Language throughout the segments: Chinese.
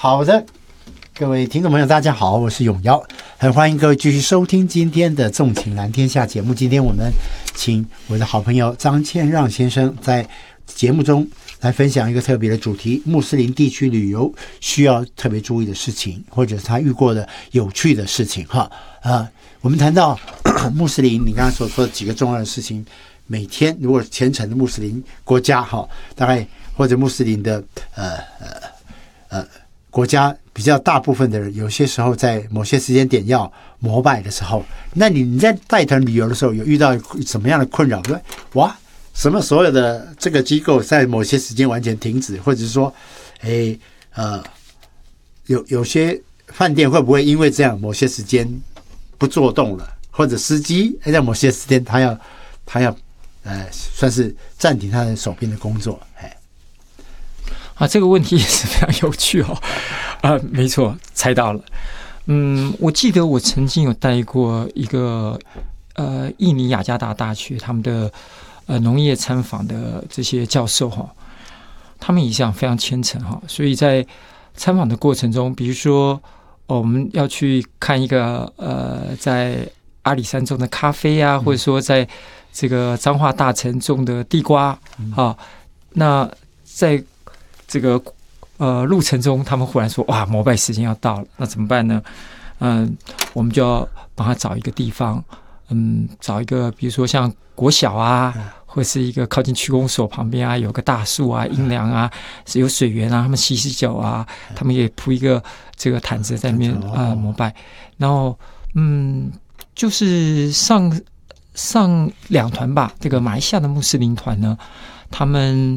好的，各位听众朋友，大家好，我是永尧，很欢迎各位继续收听今天的《纵情蓝天下》节目。今天我们请我的好朋友张谦让先生在节目中来分享一个特别的主题：穆斯林地区旅游需要特别注意的事情，或者是他遇过的有趣的事情。我们谈到穆斯林，你刚刚所说的几个重要的事情，每天如果虔诚的穆斯林国家大概或者穆斯林的国家比较大部分的人，有些时候在某些时间点要膜拜的时候，那你在带团旅游的时候有遇到什么样的困扰？说哇，什么所有的这个机构在某些时间完全停止，或者是说，有些饭店会不会因为这样某些时间不做动了，或者司机在某些时间他要算是暂停他的手边的工作？ 这个问题也是非常有趣哦。没错，猜到了。我记得我曾经有带过一个印尼雅加达大学他们的农业参访的这些教授他们一向非常虔诚所以在参访的过程中，比如说我们要去看一个在阿里山种的咖啡啊，或者说在这个彰化大城种的地瓜那在这个路程中，他们忽然说：“哇，膜拜时间要到了，那怎么办呢？”我们就要帮他找一个地方，找一个比如说像国小啊，或是一个靠近区公所旁边啊，有个大树啊、阴凉啊，是有水源啊，他们洗脚啊，他们也铺一个这个毯子在那边膜拜。然后就是上2团吧，这个马来西亚的穆斯林团呢，他们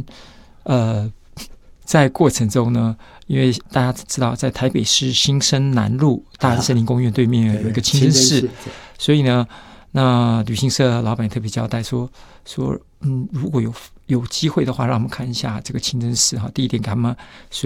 在过程中呢，因为大家知道，在台北市新生南路大安森林公园对面有一个清真寺，所以呢，那旅行社老板特别交代说，如果有机会的话，让我们看一下这个清真寺第一点给他们